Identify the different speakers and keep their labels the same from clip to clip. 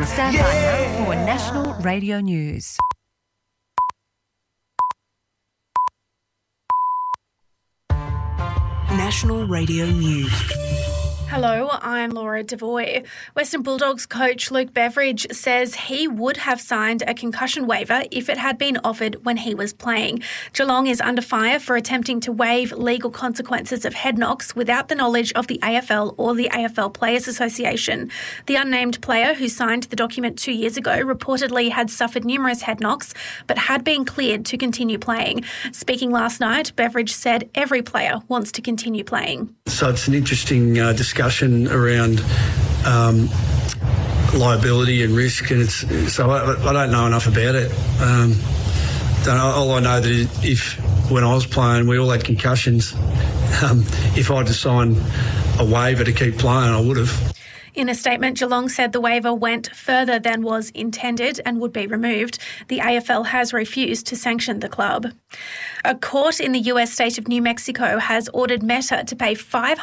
Speaker 1: Stand by now for National Radio News.
Speaker 2: National Radio News.
Speaker 3: Hello, I'm Laura Devoy. Western Bulldogs coach Luke Beveridge says he would have signed a concussion waiver if it had been offered when he was playing. Geelong is under fire for attempting to waive legal consequences of head knocks without the knowledge of the AFL or the AFL Players Association. The unnamed player who signed the document 2 years ago reportedly had suffered numerous head knocks but had been cleared to continue playing. Speaking last night, Beveridge said every player wants to continue playing.
Speaker 4: So it's an interesting discussion around liability and risk, and so I don't know enough about it. All I know that if when I was playing we all had concussions, if I'd signed a waiver to keep playing, I would have.
Speaker 3: In a statement, Geelong said the waiver went further than was intended and would be removed. The AFL has refused to sanction the club. A court in the US state of New Mexico has ordered Meta to pay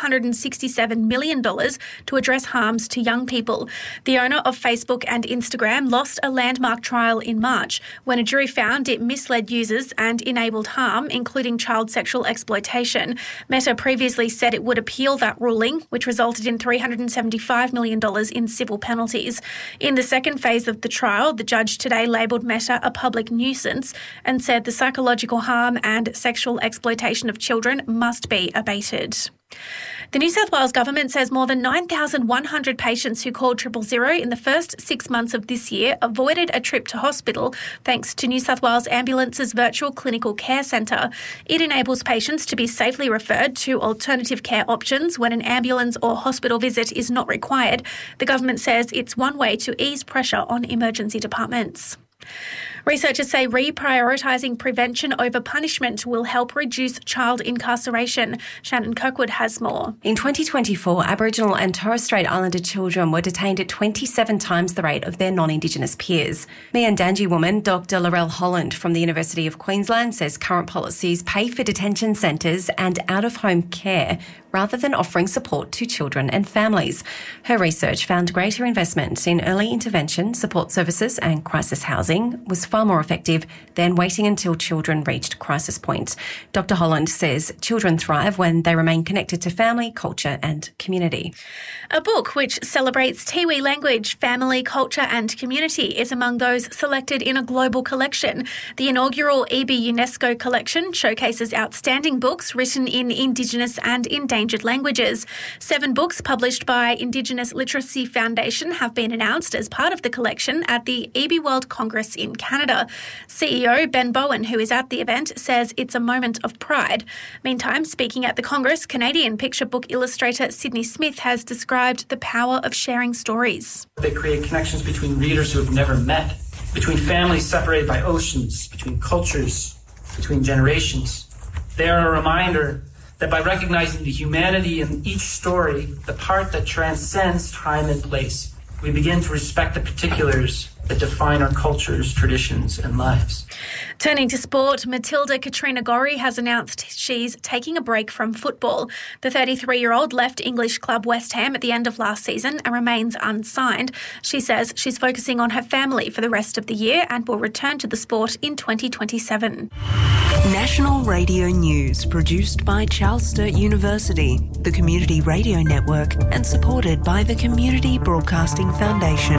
Speaker 3: $567 million to address harms to young people. The owner of Facebook and Instagram lost a landmark trial in March when a jury found it misled users and enabled harm, including child sexual exploitation. Meta previously said it would appeal that ruling, which resulted in $375 million in civil penalties. In the second phase of the trial, the judge today labelled Meta a public nuisance and said the psychological harm and sexual exploitation of children must be abated. The New South Wales Government says more than 9,100 patients who called 000 in the first 6 months of this year avoided a trip to hospital thanks to New South Wales Ambulance's virtual clinical care centre. It enables patients to be safely referred to alternative care options when an ambulance or hospital visit is not required. The government says it's one way to ease pressure on emergency departments. Researchers say reprioritising prevention over punishment will help reduce child incarceration. Shannon Kirkwood has more.
Speaker 5: In 2024, Aboriginal and Torres Strait Islander children were detained at 27 times the rate of their non-Indigenous peers. Miandangi woman Dr Laurel Holland from the University of Queensland says current policies pay for detention centres and out-of-home care rather than offering support to children and families. Her research found greater investment in early intervention, support services and crisis housing was far more effective than waiting until children reached crisis point. Dr Holland says children thrive when they remain connected to family, culture and community.
Speaker 3: A book which celebrates Tiwi language, family, culture and community is among those selected in a global collection. The inaugural EB UNESCO collection showcases outstanding books written in Indigenous and endangered languages. 7 books published by Indigenous Literacy Foundation have been announced as part of the collection at the EB World Congress in Canada. CEO Ben Bowen, who is at the event, says it's a moment of pride. Meantime, speaking at the Congress, Canadian picture book illustrator Sydney Smith has described the power of sharing stories.
Speaker 6: They create connections between readers who have never met, between families separated by oceans, between cultures, between generations. They are a reminder that by recognizing the humanity in each story, the part that transcends time and place, we begin to respect the particulars that define our cultures, traditions and lives.
Speaker 3: Turning to sport, Matilda Katrina Gorry has announced she's taking a break from football. The 33-year-old left English club West Ham at the end of last season and remains unsigned. She says she's focusing on her family for the rest of the year and will return to the sport in 2027.
Speaker 2: National Radio News, produced by Charles Sturt University, the Community Radio Network, and supported by the Community Broadcasting Foundation.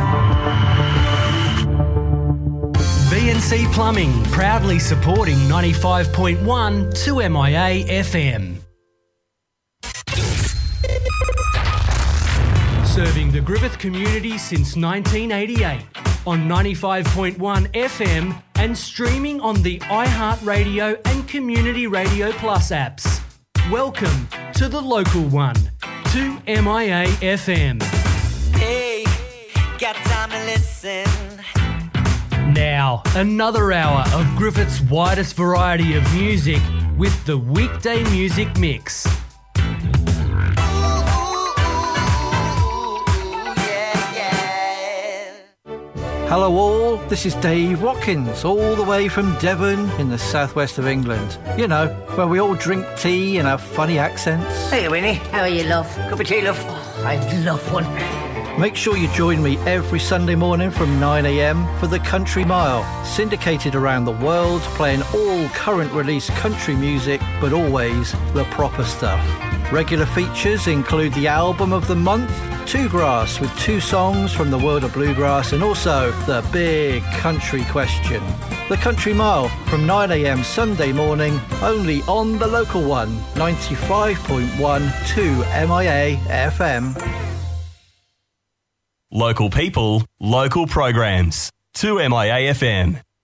Speaker 7: VNC Plumbing, proudly supporting 95.1 2MIA FM. Serving the Griffith community since 1988 on 95.1 FM and streaming on the iHeartRadio and Community Radio Plus apps. Welcome to the local one, 2MIA FM.
Speaker 8: Hey, got time to listen.
Speaker 7: Now, another hour of Griffith's widest variety of music with the Weekday Music Mix.
Speaker 9: Hello all, this is Dave Watkins, all the way from Devon in the southwest of England. You know, where we all drink tea and have funny accents.
Speaker 10: Hey Winnie, how are you, love? Cup of tea, love? Oh, I love one.
Speaker 9: Make sure you join me every Sunday morning from 9 a.m. for the Country Mile, syndicated around the world, playing all current release country music, but always the proper stuff. Regular features include the album of the month, Two Grass with 2 songs from the world of bluegrass, and also the big country question. The Country Mile from 9 a.m. Sunday morning, only on the local one, 95.1 2MIA FM.
Speaker 10: Local people, local programs. 2MIA FM.